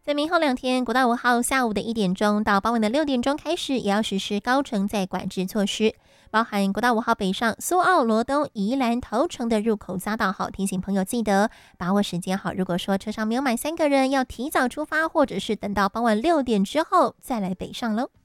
在明后2天，国道5号下午的1点钟到傍晚的6点钟开始，也要实施高承载管制措施，包含国道5号北上苏澳、罗东、宜兰、头城的入口匝道。好，提醒朋友记得把握时间。好，如果说车上没有满3个人，要提早出发，或者是等到傍晚6点之后再来北上喽。